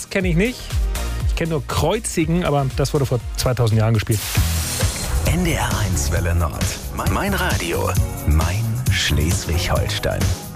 das kenne ich nicht. Ich kenne nur Kreuzigen, aber das wurde vor 2000 Jahren gespielt. NDR 1 Welle Nord. Mein Radio. Mein Schleswig-Holstein.